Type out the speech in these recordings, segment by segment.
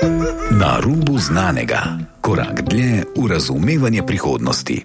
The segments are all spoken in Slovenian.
Na rubu znanega, korak dlje v razumevanje prihodnosti.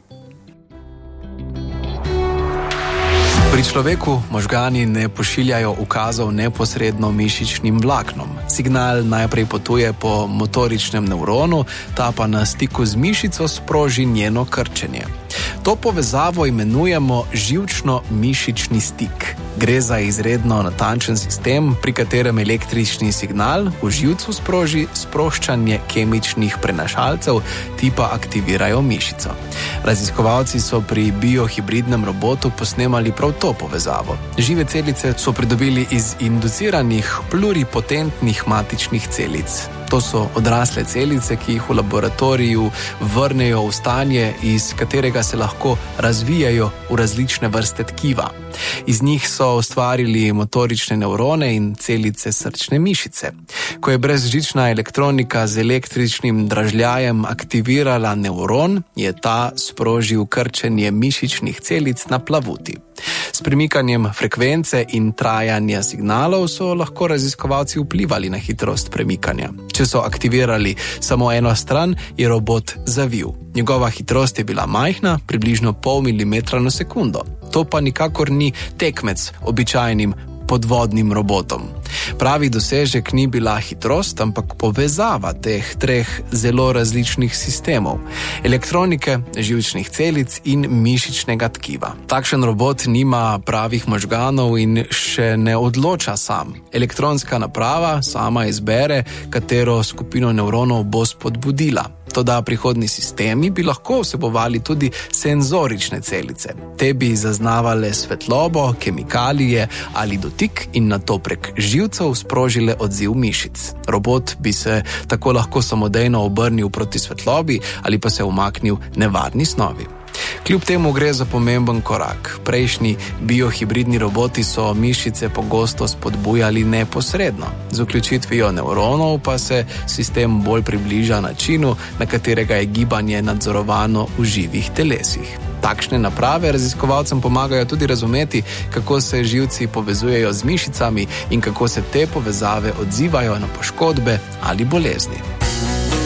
Pri človeku možgani ne pošiljajo ukazov neposredno mišičnim vlaknom. Signal najprej potuje po motoričnem nevronu, ta pa na stiku z mišico sproži njeno krčenje. To povezavo imenujemo živčno-mišični stik. Gre za izredno natančen sistem, pri katerem električni signal v živcu sproži sproščanje kemičnih prenašalcev, ti pa aktivirajo mišico. Raziskovalci so pri biohibridnem robotu posnemali prav to povezavo. Žive celice so pridobili iz induciranih pluripotentnih matičnih celic. To so odrasle celice, ki jih v laboratoriju vrnejo v stanje, iz katerega se lahko razvijajo v različne vrste tkiva. Iz njih so ustvarili motorične nevrone in celice srčne mišice. Ko je brezžična elektronika z električnim dražljajem aktivirala nevron, je ta sprožil krčenje mišičnih celic na plavuti. S premikanjem frekvence in trajanja signalov so lahko raziskovalci vplivali na hitrost premikanja. Če so aktivirali samo eno stran, je robot zavil. Njegova hitrost je bila majhna, približno pol milimetra na sekundo. To pa nikakor ni tekmec običajnim podvodnim robotom. Pravi dosežek ni bila hitrost, ampak povezava teh treh zelo različnih sistemov: elektronike, živčnih celic in mišičnega tkiva. Takšen robot nima pravih možganov in še ne odloča sam. Elektronska naprava sama izbere, katero skupino nevronov bo spodbudila. Toda prihodni sistemi bi lahko vsebovali tudi senzorične celice. Te bi zaznavale svetlobo, kemikalije ali dotik in nato prek živcev sprožile odziv mišic. Robot bi se tako lahko samodejno obrnil proti svetlobi ali pa se umaknil nevarni snovi. Kljub temu gre za pomemben korak. Prejšnji biohibridni roboti so mišice pogosto spodbujali neposredno. Z vključitvijo nevronov pa se sistem bolj približa načinu, na katerega je gibanje nadzorovano v živih telesih. Takšne naprave raziskovalcem pomagajo tudi razumeti, kako se živci povezujejo z mišicami in kako se te povezave odzivajo na poškodbe ali bolezni.